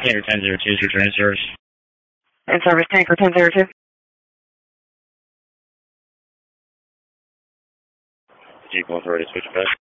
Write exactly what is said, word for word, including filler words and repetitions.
Tanker ten zero two is returning service. And service Tanker ten zero two. Jeep one authority, switch back.